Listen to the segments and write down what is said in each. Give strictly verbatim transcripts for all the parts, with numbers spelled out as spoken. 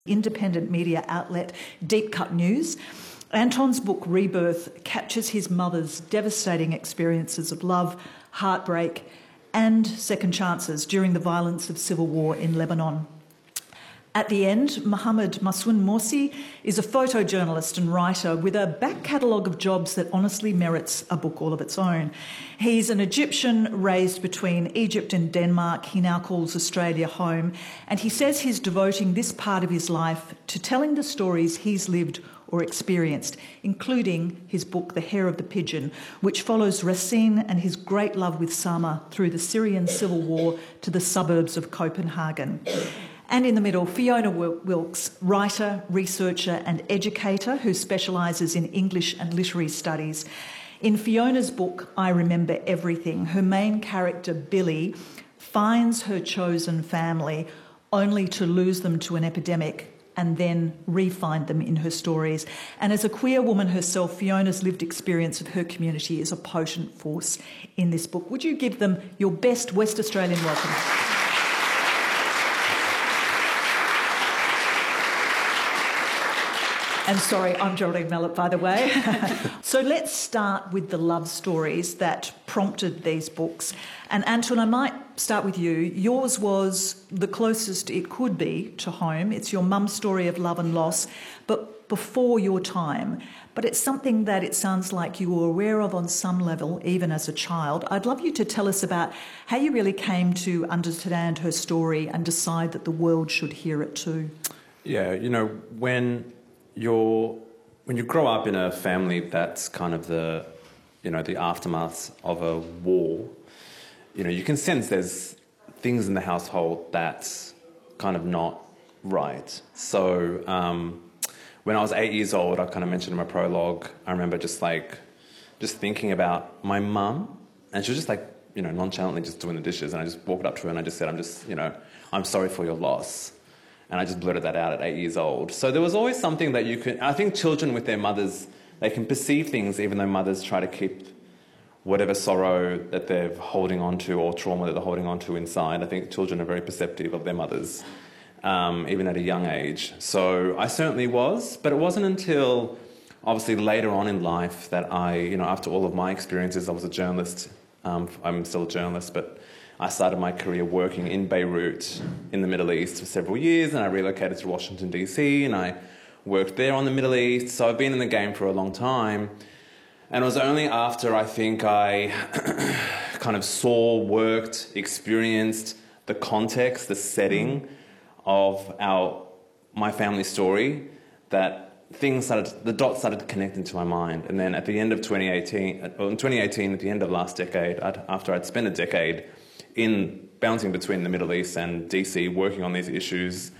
independent media outlet Deep Cut News. Anton's book Rebirth captures his mother's devastating experiences of love, heartbreak and second chances during the violence of civil war in Lebanon. At the end, Mohammed Massoun Morsi is a photojournalist and writer with a back catalogue of jobs that honestly merits a book all of its own. He's an Egyptian raised between Egypt and Denmark. He now calls Australia home, and he says he's devoting this part of his life to telling the stories he's lived or experienced, including his book The Hair of the Pigeon, which follows Racine and his great love with Sama through the Syrian civil war to the suburbs of Copenhagen. And in the middle, Fiona Wilkes, writer, researcher and educator who specialises in English and literary studies. In Fiona's book, I Remember Everything, her main character, Billy, finds her chosen family only to lose them to an epidemic and then re-find them in her stories. And as a queer woman herself, Fiona's lived experience of her community is a potent force in this book. Would you give them your best West Australian welcome? And sorry, I'm Geraldine Mellett, by the way. So let's start with the love stories that prompted these books. And Anton, I might start with you. Yours was the closest it could be to home. It's your mum's story of love and loss, but before your time. But it's something that it sounds like you were aware of on some level, even as a child. I'd love you to tell us about how you really came to understand her story and decide that the world should hear it too. Yeah, you know, when... You're, when you grow up in a family that's kind of the, you know, the aftermath of a war, you know, you can sense there's things in the household that's kind of not right. So um, when I was eight years old, I kind of mentioned in my prologue, I remember just like, just thinking about my mum, and she was just like, you know, nonchalantly just doing the dishes, and I just walked up to her and I just said, I'm just, you know, I'm sorry for your loss. And I just blurted that out at eight years old. So there was always something that you can... I think children with their mothers, they can perceive things even though mothers try to keep whatever sorrow that they're holding on to or trauma that they're holding on to inside. I think children are very perceptive of their mothers, um, even at a young age. So I certainly was, but it wasn't until obviously later on in life that I, you know, after all of my experiences, I was a journalist. Um, I'm still a journalist, but... I started my career working in Beirut in the Middle East for several years, and I relocated to Washington, D C, and I worked there on the Middle East. So I've been in the game for a long time. And it was only after I think I kind of saw, worked, experienced the context, the setting of our my family story that things started, the dots started to connect into my mind. And then at the end of twenty eighteen, well, in twenty eighteen, at the end of last decade, I'd, after I'd spent a decade in bouncing between the Middle East and D C, working on these issues,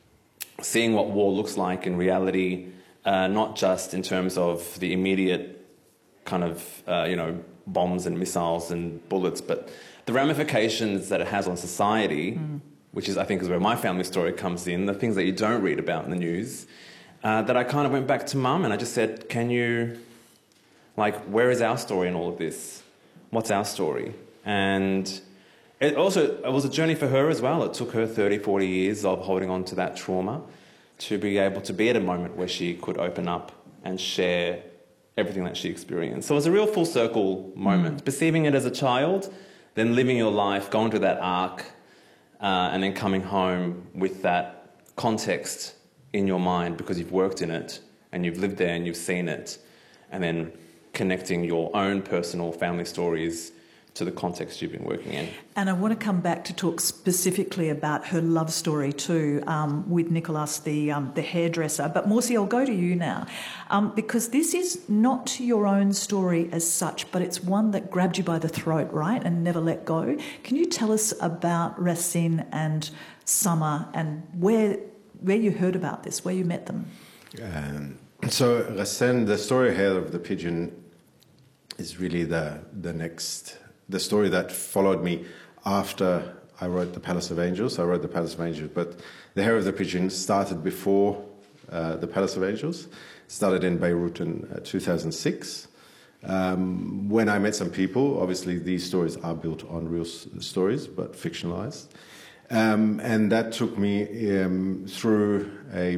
seeing what war looks like in reality, uh, not just in terms of the immediate kind of, uh, you know, bombs and missiles and bullets, but the ramifications that it has on society, mm. which is, I think, is where my family story comes in, the things that you don't read about in the news, uh, that I kind of went back to Mum and I just said, can you, like, where is our story in all of this? What's our story? And... It also it was a journey for her as well. It took her thirty, forty years of holding on to that trauma to be able to be at a moment where she could open up and share everything that she experienced. So it was a real full circle moment. Mm. Perceiving it as a child, then living your life, going to that arc, uh, and then coming home with that context in your mind because you've worked in it and you've lived there and you've seen it, and then connecting your own personal family stories to the context you've been working in. And I want to come back to talk specifically about her love story too, um, with Nicholas, the um, the hairdresser. But Morsi, I'll go to you now, um, because this is not your own story as such, but it's one that grabbed you by the throat, right, and never let go. Can you tell us about Racine and Summer and where where you heard about this, where you met them? Um, so Racine, the story Hair of the Pigeon, is really the the next... the story that followed me after I wrote The Palace of Angels. I wrote The Palace of Angels, but The Hair of the Pigeon started before uh, The Palace of Angels. It started in Beirut in uh, two thousand six. Um, when I met some people, obviously these stories are built on real s stories, but fictionalized. Um, and that took me um, through a